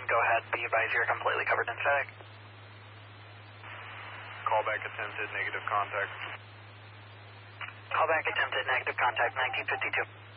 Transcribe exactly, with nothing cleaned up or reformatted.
Go ahead. Be advised you're completely covered in static. Callback attempted, negative contact. Callback attempted, negative contact, nineteen fifty-two.